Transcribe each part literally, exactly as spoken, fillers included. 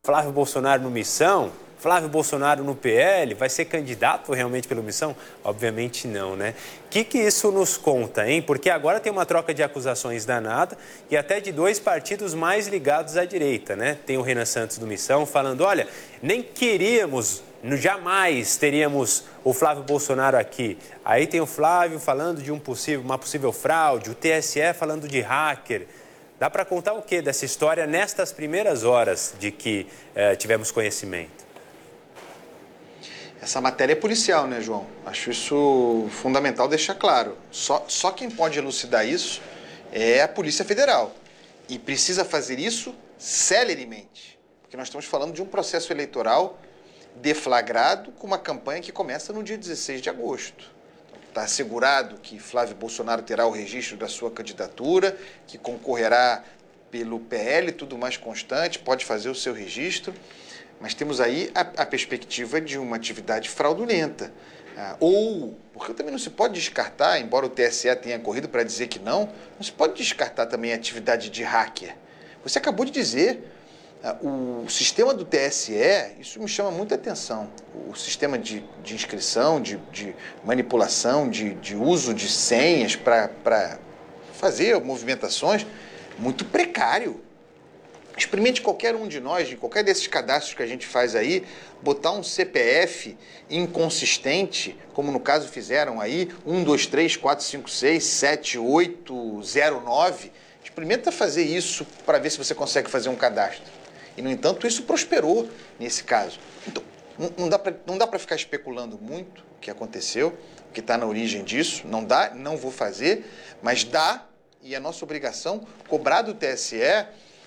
Flávio Bolsonaro no Missão? Flávio Bolsonaro no P L? Vai ser candidato realmente pelo Missão? Obviamente não, né? O que, que isso nos conta, hein? Porque agora tem uma troca de acusações danada e até de dois partidos mais ligados à direita, né? Tem o Renan Santos do Missão falando, olha, nem queríamos, jamais teríamos o Flávio Bolsonaro aqui. Aí tem o Flávio falando de um possível, uma possível fraude, o T S E falando de hacker. Dá para contar o que dessa história nestas primeiras horas de que eh, tivemos conhecimento? Essa matéria é policial, né, João? Acho isso fundamental deixar claro. Só, só quem pode elucidar isso é a Polícia Federal. E precisa fazer isso celeremente. Porque nós estamos falando de um processo eleitoral deflagrado com uma campanha que começa no dia dezesseis de agosto. Está assegurado que Flávio Bolsonaro terá o registro da sua candidatura, que concorrerá pelo P L, tudo mais constante, pode fazer o seu registro. Mas temos aí a, a perspectiva de uma atividade fraudulenta. Ah, ou, porque também não se pode descartar, embora o T S E tenha corrido para dizer que não, não se pode descartar também a atividade de hacker. Você acabou de dizer, ah, o sistema do T S E, isso me chama muita atenção, o sistema de, de inscrição, de, de manipulação, de, de uso de senhas para fazer movimentações, muito precário. Experimente qualquer um de nós, de qualquer desses cadastros que a gente faz aí, botar um C P F inconsistente, como no caso fizeram aí, um, dois, três, quatro, cinco, seis, sete, oito, zero, nove. Experimenta fazer isso para ver se você consegue fazer um cadastro. E, no entanto, isso prosperou nesse caso. Então, não dá pra, não dá para ficar especulando muito o que aconteceu, o que está na origem disso. Não dá, não vou fazer, mas dá, e é nossa obrigação, cobrar do T S E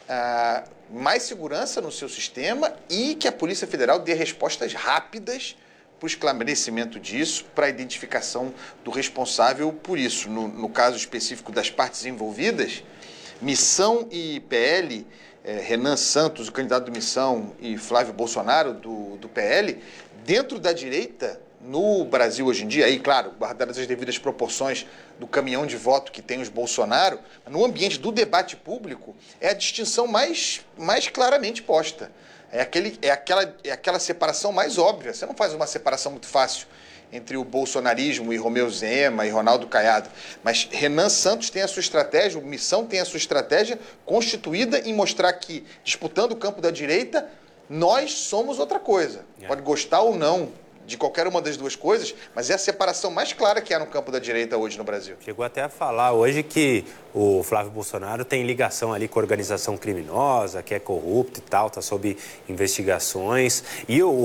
Uh, mais segurança no seu sistema e que a Polícia Federal dê respostas rápidas para o esclarecimento disso, para a identificação do responsável por isso. No, no caso específico das partes envolvidas, Missão e P L, eh, Renan Santos, o candidato do Missão, e Flávio Bolsonaro, do, do P L, dentro da direita, no Brasil hoje em dia, aí, claro, guardadas as devidas proporções do caminhão de voto que tem os Bolsonaro, no ambiente do debate público, é a distinção mais, mais claramente posta. É, aquele, é, aquela, é aquela separação mais óbvia. Você não faz uma separação muito fácil entre o bolsonarismo e Romeu Zema e Ronaldo Caiado. Mas Renan Santos tem a sua estratégia, o Missão tem a sua estratégia constituída em mostrar que, disputando o campo da direita, nós somos outra coisa. Pode gostar ou não de qualquer uma das duas coisas, mas é a separação mais clara que há no campo da direita hoje no Brasil. Chegou até a falar hoje que o Flávio Bolsonaro tem ligação ali com a organização criminosa, que é corrupto e tal, está sob investigações. E o